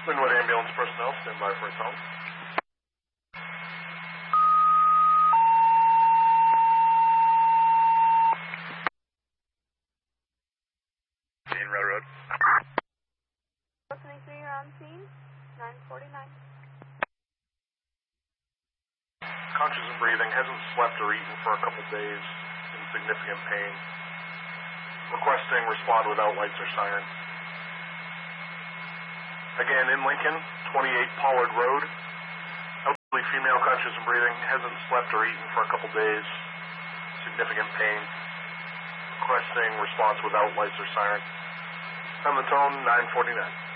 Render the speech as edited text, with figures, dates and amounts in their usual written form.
Linwood Ambulance personnel, stand by for a tone. Main Railroad. 423, you're on scene. 949. Conscious and breathing, hasn't slept or eaten for a couple days, in significant pain. Requesting respond without lights or sirens. Again, in Lincoln, 28 Pollard Road. Elderly female, conscious and breathing, hasn't slept or eaten for a couple days, significant pain. Requesting response without lights or sirens. On the tone, 949.